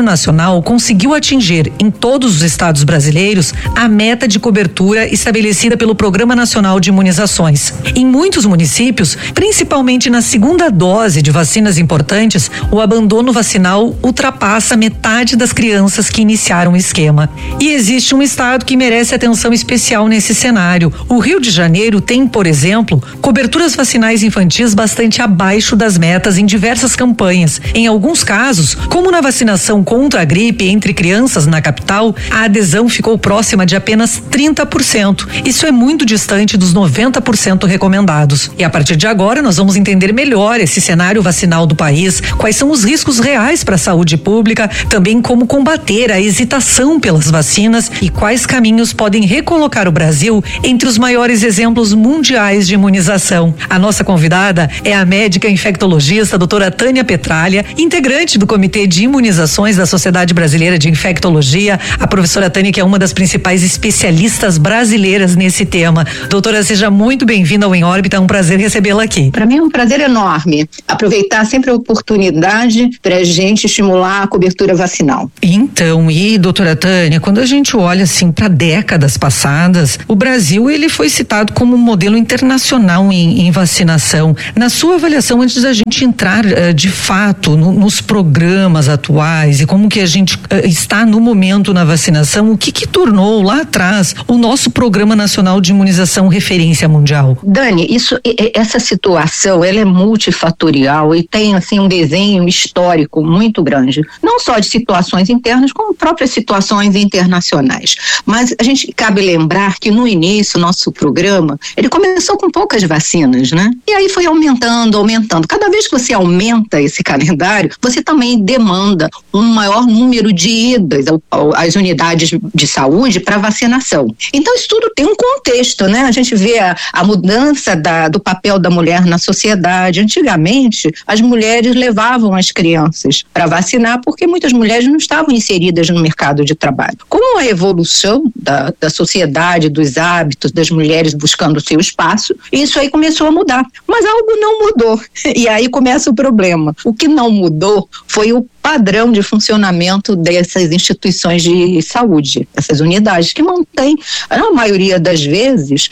Speaker 8: Nacional conseguiu atingir em todos os estados brasileiros a meta de cobertura estabelecida pelo Programa Nacional de Imunizações. Em muitos municípios, principalmente na segunda dose de vacinas importantes, o abandono vacinal ultrapassa metade das crianças que iniciaram o esquema. E existe um estado que merece atenção especial nesse cenário. O Rio de Janeiro tem, por exemplo, coberturas vacinais infantis bastante abaixo das metas em diversas campanhas. Em alguns casos, como na vacinação contra a gripe entre crianças na capital, a adesão ficou próxima de apenas 30%. Isso é muito distante dos 90% recomendados. E a partir de agora, nós vamos entender melhor esse cenário vacinal do país, quais são os riscos reais para a saúde pública, também como combater a hesitação pelas vacinas e quais caminhos podem recolocar o Brasil entre os maiores exemplos mundiais de imunização. A nossa convidada é a médica infectologista doutora Tânia Petralha, integrante do Comitê de Imunizações da Sociedade Brasileira de Infectologia. A professora Tânia, que é uma das principais especialistas brasileiras nesse tema. Doutora, seja muito bem-vinda ao Em Órbita, é um prazer recebê-la aqui.
Speaker 9: Para mim é um prazer enorme aproveitar sempre a oportunidade para a gente estimular a cobertura vacinal.
Speaker 8: Então, e doutora Tânia, quando a gente olha assim para décadas passadas, o Brasil ele foi citado como um modelo internacional em vacinação. Na sua avaliação, antes da gente entrar de fato nos programas atuais e como que a gente está no momento na vacinação, o que tornou lá atrás o nosso Programa Nacional de Imunização referência mundial?
Speaker 9: Dani, essa situação ela é multifatorial e tem assim um desenho histórico muito grande, não só de situações internas como próprias situações internacionais. Mas a gente cabe lembrar que no início nosso programa ele começou com poucas vacinas, né? E aí foi aumentando. Cada vez que você aumenta esse calendário, você também demanda um maior número de idas às unidades de saúde para vacinação. Então isso tudo tem um contexto, né? A gente vê a mudança do papel da mulher na sociedade. Antigamente, as mulheres levavam as crianças para vacinar porque muitas mulheres não estavam inseridas no mercado de trabalho. Com a evolução da sociedade, dos hábitos das mulheres buscando o seu espaço, isso aí começou a mudar. Mas algo não mudou. E aí começa o problema. O que não mudou foi o padrão de funcionamento dessas instituições de saúde, essas unidades que mantêm, na maioria das vezes,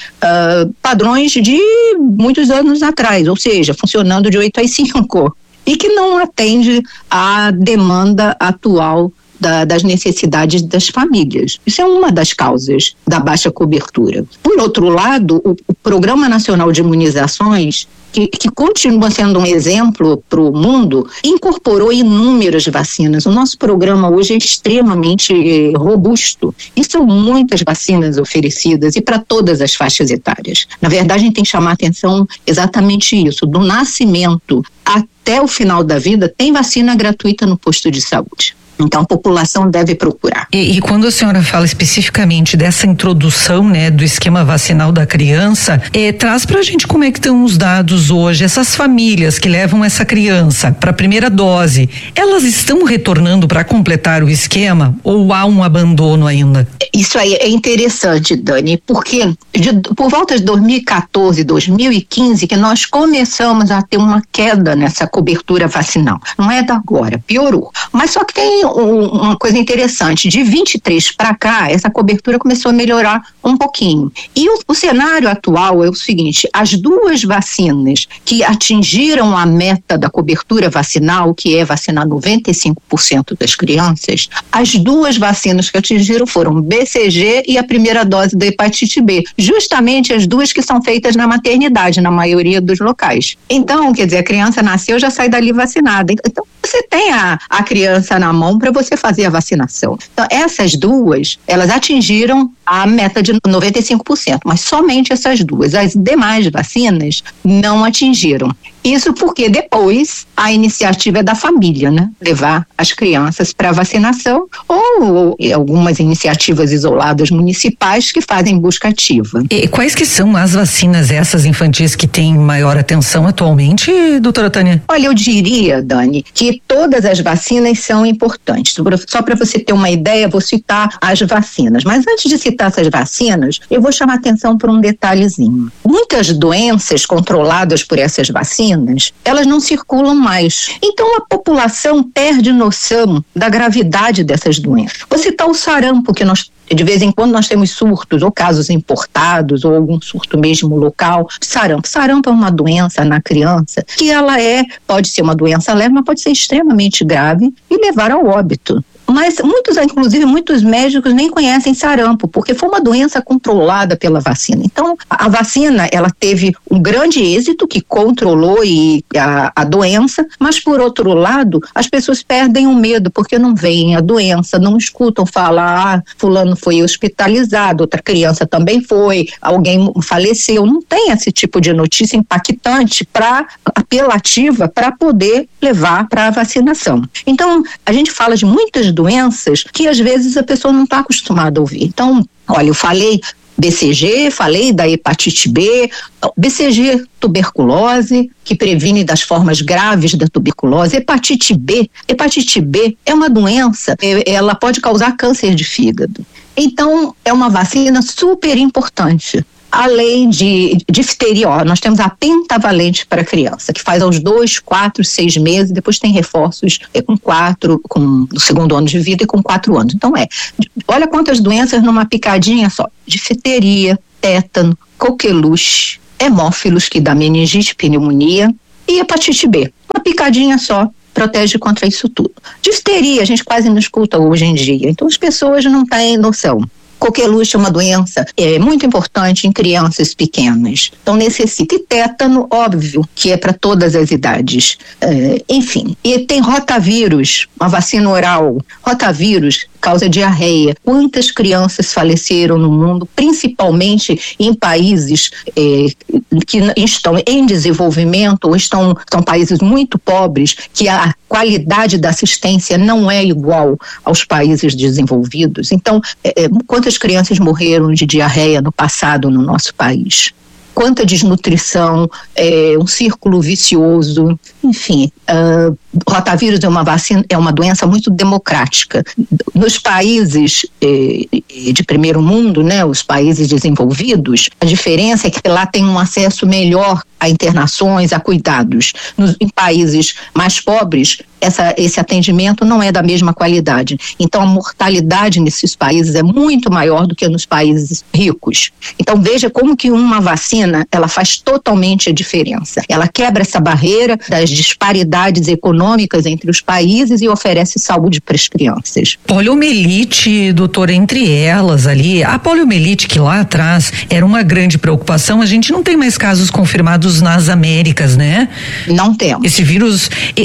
Speaker 9: padrões de muitos anos atrás, ou seja, funcionando de 8 às 5, e que não atende à demanda atual das necessidades das famílias. Isso é uma das causas da baixa cobertura. Por outro lado, o Programa Nacional de Imunizações, que continua sendo um exemplo para o mundo, incorporou inúmeras vacinas. O nosso programa hoje é extremamente robusto e são muitas vacinas oferecidas e para todas as faixas etárias. Na verdade, a gente tem que chamar a atenção exatamente isso. Do nascimento até o final da vida, tem vacina gratuita no posto de saúde. Então a população deve procurar.
Speaker 8: E quando a senhora fala especificamente dessa introdução, né, do esquema vacinal da criança, traz pra gente como é que estão os dados hoje. Essas famílias que levam essa criança para a primeira dose, elas estão retornando para completar o esquema ou há um abandono ainda?
Speaker 9: Isso aí é interessante, Dani, porque por volta de 2014, 2015 que nós começamos a ter uma queda nessa cobertura vacinal. Não é da agora, piorou. Mas só que tem uma coisa interessante, de 23 para cá, essa cobertura começou a melhorar um pouquinho. E o cenário atual é o seguinte, as duas vacinas que atingiram a meta da cobertura vacinal, que é vacinar 95% das crianças, as duas vacinas que atingiram foram BCG e a primeira dose da hepatite B, justamente as duas que são feitas na maternidade, na maioria dos locais. Então, quer dizer, a criança nasceu, já sai dali vacinada. Então, você tem a criança na mão para você fazer a vacinação. Então, essas duas, elas atingiram a meta de 95%, mas somente essas duas. As demais vacinas não atingiram. Isso porque depois a iniciativa é da família, né? Levar as crianças para vacinação ou algumas iniciativas isoladas municipais que fazem busca ativa.
Speaker 8: E quais que são as vacinas essas infantis que têm maior atenção atualmente, doutora Tânia?
Speaker 9: Olha, eu diria, Dani, que todas as vacinas são importantes. Só para você ter uma ideia, vou citar as vacinas. Mas antes de citar essas vacinas, eu vou chamar atenção para um detalhezinho. Muitas doenças controladas por essas vacinas vacinas, elas não circulam mais. Então a população perde noção da gravidade dessas doenças. Vou citar o sarampo, que de vez em quando nós temos surtos, ou casos importados, ou algum surto mesmo local. Sarampo. Sarampo é uma doença na criança que pode ser uma doença leve, mas pode ser extremamente grave e levar ao óbito. Mas inclusive muitos médicos nem conhecem sarampo, porque foi uma doença controlada pela vacina. Então, a vacina, ela teve um grande êxito que controlou a doença, mas por outro lado, as pessoas perdem o medo, porque não veem a doença, não escutam falar, fulano foi hospitalizado, outra criança também foi, alguém faleceu. Não tem esse tipo de notícia impactante, apelativa, para poder levar para a vacinação. Então, a gente fala de muitas doenças que às vezes a pessoa não está acostumada a ouvir. Então, olha, eu falei BCG, falei da hepatite B, BCG, tuberculose, que previne das formas graves da tuberculose. Hepatite B é uma doença, ela pode causar câncer de fígado. Então, é uma vacina super importante. Além de difteria, nós temos a pentavalente para criança, que faz aos 2, 4, 6 meses, depois tem reforços no segundo ano de vida e com 4 anos. Então olha quantas doenças numa picadinha só: difteria, tétano, coqueluche, hemófilos, que dá meningite, pneumonia, e hepatite B. Uma picadinha só protege contra isso tudo. Difteria, a gente quase não escuta hoje em dia, então as pessoas não têm noção. Coqueluche é uma doença muito importante em crianças pequenas. Então necessita. E tétano, óbvio, que é para todas as idades. Enfim. E tem rotavírus, uma vacina oral. Rotavírus causa diarreia. Quantas crianças faleceram no mundo, principalmente em países que estão em desenvolvimento ou são países muito pobres, que a qualidade da assistência não é igual aos países desenvolvidos. Então, quantas crianças morreram de diarreia no passado no nosso país? Quanta desnutrição, um círculo vicioso, enfim. Rotavírus é uma doença muito democrática. Nos países de primeiro mundo, né, os países desenvolvidos, a diferença é que lá tem um acesso melhor a internações, a cuidados. Em países mais pobres, esse atendimento não é da mesma qualidade. Então, a mortalidade nesses países é muito maior do que nos países ricos. Então, veja como que uma vacina, ela faz totalmente a diferença. Ela quebra essa barreira das disparidades econômicas entre os países e oferece saúde para as crianças.
Speaker 8: Poliomielite, doutor, entre elas ali, a poliomielite, que lá atrás era uma grande preocupação, a gente não tem mais casos confirmados nas Américas, né?
Speaker 9: Não temos.
Speaker 8: Esse vírus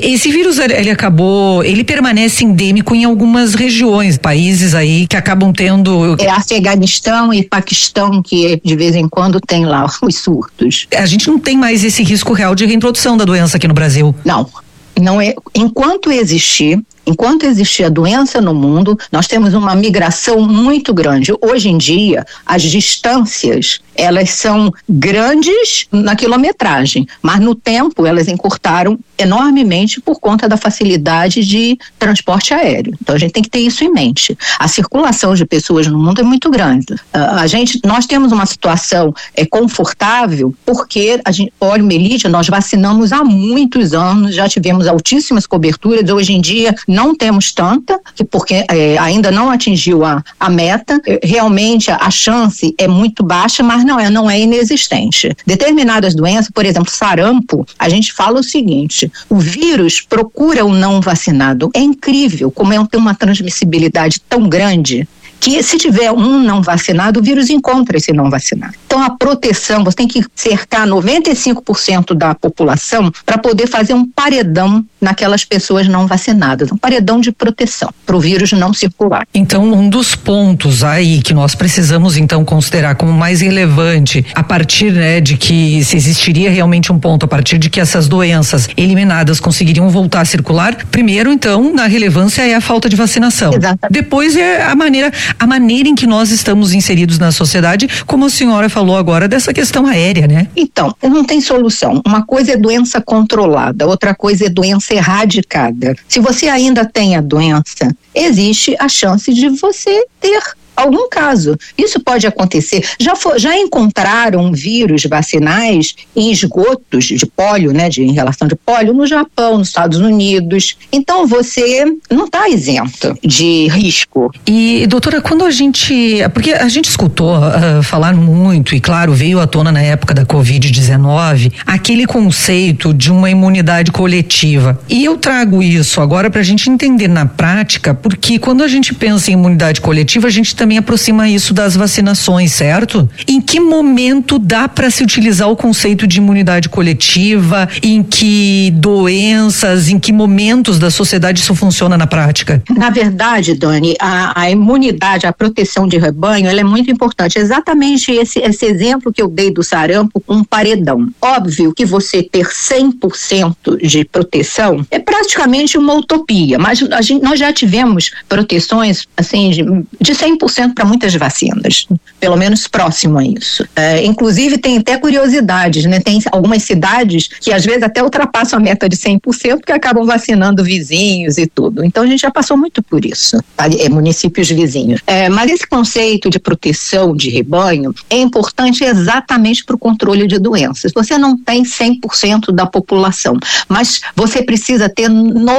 Speaker 8: ele permanece endêmico em algumas regiões, países aí que acabam tendo...
Speaker 9: Afeganistão e Paquistão, que de vez em quando tem lá os surtos.
Speaker 8: A gente não tem mais esse risco real de reintrodução da doença aqui no Brasil.
Speaker 9: Não é. Enquanto existir a doença no mundo, nós temos uma migração muito grande. Hoje em dia, as distâncias, elas são grandes na quilometragem, mas no tempo elas encurtaram enormemente por conta da facilidade de transporte aéreo. Então a gente tem que ter isso em mente. A circulação de pessoas no mundo é muito grande. Nós temos uma situação confortável porque poliomielite nós vacinamos há muitos anos, já tivemos altíssimas coberturas. Hoje em dia não temos tanta, porque ainda não atingiu a meta. Realmente a chance é muito baixa, mas não é inexistente. Determinadas doenças, por exemplo, sarampo, a gente fala o seguinte: o vírus procura o não vacinado. É incrível como tem uma transmissibilidade tão grande que se tiver um não vacinado, o vírus encontra esse não vacinado. Então a proteção, você tem que cercar 95% da população para poder fazer um paredão naquelas pessoas não vacinadas, um paredão de proteção para o vírus não circular.
Speaker 8: Então um dos pontos aí que nós precisamos então considerar como mais relevante, a partir, né, de que se existiria realmente um ponto, a partir de que essas doenças eliminadas conseguiriam voltar a circular, primeiro então na relevância é a falta de vacinação.
Speaker 9: Exatamente.
Speaker 8: Depois é a maneira em que nós estamos inseridos na sociedade, como a senhora falou agora, dessa questão aérea, né?
Speaker 9: Então, não tem solução. Uma coisa é doença controlada, outra coisa é doença erradicada. Se você ainda tem a doença, existe a chance de você ter algum caso. Isso pode acontecer. Já encontraram vírus vacinais em esgotos de pólio, né, em relação de pólio, no Japão, nos Estados Unidos. Então, você não está isento de risco.
Speaker 8: E, doutora, porque a gente escutou falar muito, e claro, veio à tona na época da Covid-19, aquele conceito de uma imunidade coletiva. E eu trago isso agora para a gente entender na prática, porque quando a gente pensa em imunidade coletiva, a gente também aproxima isso das vacinações, certo? Em que momento dá para se utilizar o conceito de imunidade coletiva? Em que doenças, em que momentos da sociedade isso funciona na prática?
Speaker 9: Na verdade, Dani, a imunidade, a proteção de rebanho, ela é muito importante. Exatamente esse exemplo que eu dei do sarampo, um paredão. Óbvio que você ter 100% de proteção é praticamente uma utopia, mas nós já tivemos proteções assim de 100% para muitas vacinas, pelo menos próximo a isso. Inclusive tem até curiosidades, né? Tem algumas cidades que às vezes até ultrapassam a meta de 100% porque acabam vacinando vizinhos e tudo. Então a gente já passou muito por isso, municípios vizinhos. Mas esse conceito de proteção de rebanho é importante exatamente para o controle de doenças. Você não tem 100% da população, mas você precisa ter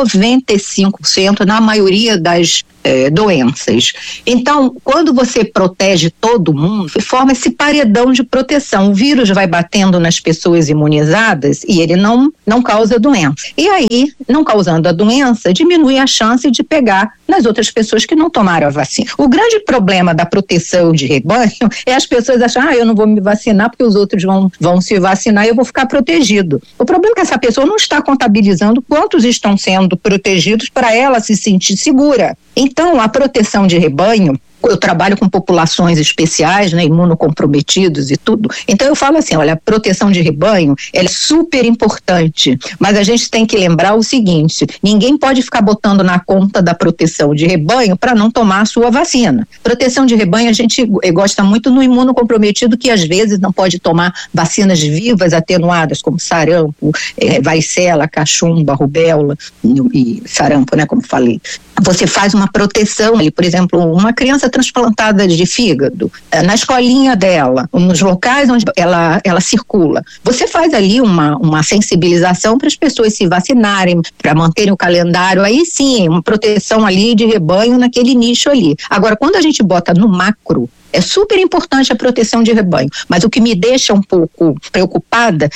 Speaker 9: 95% na maioria das doenças. Então, quando você protege todo mundo, forma esse paredão de proteção. O vírus vai batendo nas pessoas imunizadas e ele não causa doença. E aí, não causando a doença, diminui a chance de pegar nas outras pessoas que não tomaram a vacina. O grande problema da proteção de rebanho é as pessoas acharem, eu não vou me vacinar porque os outros vão se vacinar e eu vou ficar protegido. O problema é que essa pessoa não está contabilizando quantos estão sendo protegidos para ela se sentir segura. Então, a proteção de rebanho, eu trabalho com populações especiais, né, imunocomprometidos e tudo. Então eu falo assim, olha, a proteção de rebanho, ela é super importante, mas a gente tem que lembrar o seguinte, ninguém pode ficar botando na conta da proteção de rebanho para não tomar a sua vacina. Proteção de rebanho a gente gosta muito no imunocomprometido que às vezes não pode tomar vacinas vivas atenuadas, como sarampo, varicela, cachumba, rubéola e sarampo, né, como falei. Você faz uma proteção ali, por exemplo, uma criança transplantada de fígado, na escolinha dela, nos locais onde ela circula. Você faz ali uma sensibilização para as pessoas se vacinarem, para manterem o calendário, aí sim, uma proteção ali de rebanho naquele nicho ali. Agora, quando a gente bota no macro, é super importante a proteção de rebanho, mas o que me deixa um pouco preocupada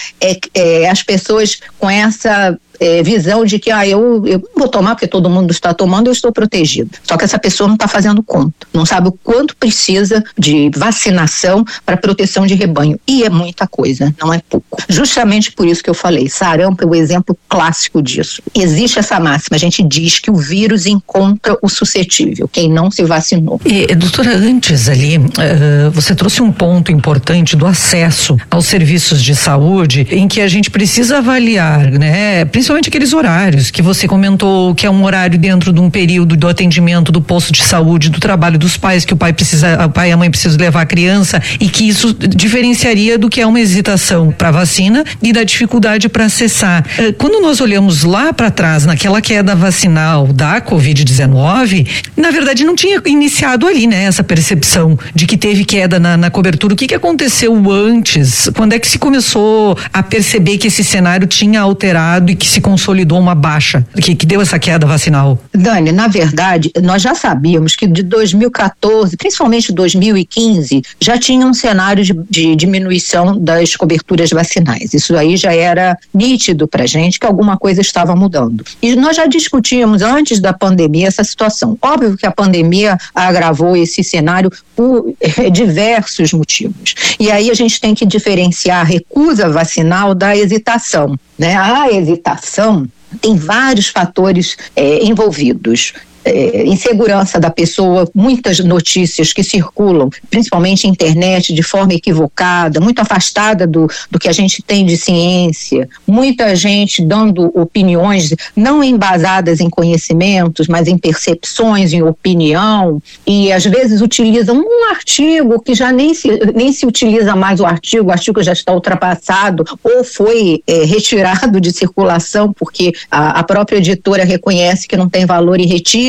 Speaker 9: é as pessoas com essa visão de que eu vou tomar porque todo mundo está tomando, eu estou protegido. Só que essa pessoa não está fazendo conta, não sabe o quanto precisa de vacinação para proteção de rebanho. E é muita coisa, não é pouco. Justamente por isso que eu falei, sarampo é o exemplo clássico disso. Existe essa máxima, a gente diz que o vírus encontra o suscetível, quem não se vacinou.
Speaker 8: Doutora, antes ali, você trouxe um ponto importante do acesso aos serviços de saúde, em que a gente precisa avaliar, né, principalmente aqueles horários que você comentou, que é um horário dentro de um período do atendimento do posto de saúde, do trabalho dos pais, que o pai e a mãe precisam levar a criança, e que isso diferenciaria do que é uma hesitação para vacina e da dificuldade para acessar. Quando nós olhamos lá para trás, naquela queda vacinal da Covid-19, na verdade não tinha iniciado ali, né, essa percepção de que teve queda na cobertura. O que aconteceu antes? Quando é que se começou a perceber que esse cenário tinha alterado e que se consolidou uma baixa, que deu essa queda vacinal?
Speaker 9: Dani, na verdade, nós já sabíamos que de 2014, principalmente 2015, já tinha um cenário de diminuição das coberturas vacinais. Isso aí já era nítido pra gente que alguma coisa estava mudando. E nós já discutíamos antes da pandemia essa situação. Óbvio que a pandemia agravou esse cenário por diversos motivos. E aí a gente tem que diferenciar a recusa vacinal da hesitação, né? A hesitação tem vários fatores envolvidos. Insegurança da pessoa, muitas notícias que circulam, principalmente na internet, de forma equivocada, muito afastada do que a gente tem de ciência, muita gente dando opiniões não embasadas em conhecimentos, mas em percepções, em opinião, e às vezes utilizam um artigo que já nem se utiliza mais o artigo já está ultrapassado ou foi retirado de circulação porque a própria editora reconhece que não tem valor e retira.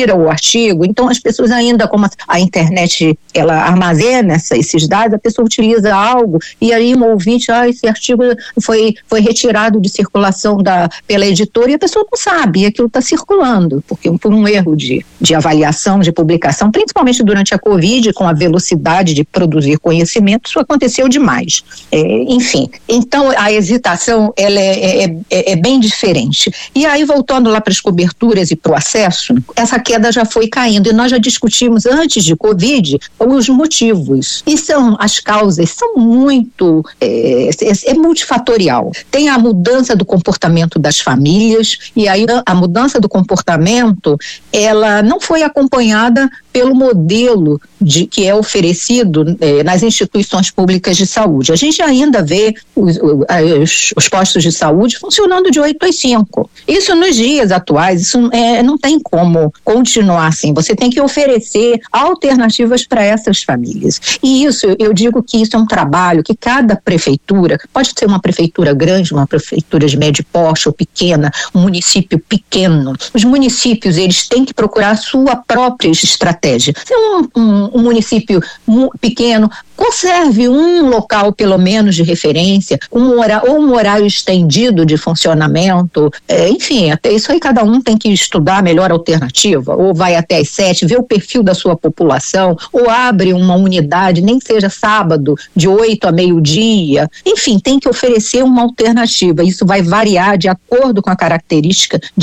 Speaker 9: tira o artigo. Então as pessoas ainda, como a internet ela armazena esses dados, a pessoa utiliza algo e aí um ouvinte, esse artigo foi retirado de circulação pela editora e a pessoa não sabe, e aquilo está circulando, porque por um erro de avaliação, de publicação, principalmente durante a Covid, com a velocidade de produzir conhecimento, isso aconteceu demais. Enfim, então a hesitação ela é bem diferente. E aí, voltando lá para as coberturas e para o acesso, essa queda já foi caindo, e nós já discutimos antes de Covid os motivos. E as causas são muito, é multifatorial. Tem a mudança do comportamento das famílias, e aí a mudança do comportamento, ela não foi acompanhada pelo modelo que é oferecido nas instituições públicas de saúde. A gente ainda vê os postos de saúde funcionando de 8 às 5. Isso nos dias atuais, isso não tem como continuar assim. Você tem que oferecer alternativas para essas famílias. E isso, eu digo que isso é um trabalho que cada prefeitura, pode ser uma prefeitura grande, uma prefeitura de médio porte ou pequena, um município pequeno, os municípios, eles têm que procurar a sua própria estratégia. Se um município pequeno, conserve um local pelo menos de referência, um horário estendido de funcionamento, enfim, até isso aí cada um tem que estudar a melhor alternativa, ou vai até às 7, vê o perfil da sua população, ou abre uma unidade, nem que seja sábado, de 8 a meio-dia, enfim, tem que oferecer uma alternativa. Isso vai variar de acordo com a característica